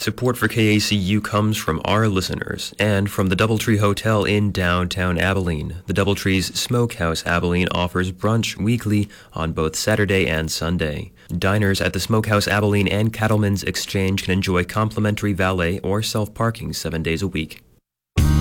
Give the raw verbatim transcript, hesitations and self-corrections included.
Support for K A C U comes from our listeners and from the Doubletree Hotel in downtown Abilene. The Doubletree's Smokehouse Abilene offers brunch weekly on both Saturday and Sunday. Diners at the Smokehouse Abilene and Cattleman's Exchange can enjoy complimentary valet or self-parking seven days a week.